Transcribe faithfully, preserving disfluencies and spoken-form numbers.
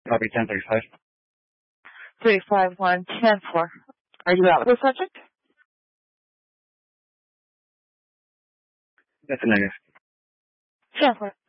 Copy ten thirty-five. three five one, ten four. Are you out with the subject? That's a negative. ten four.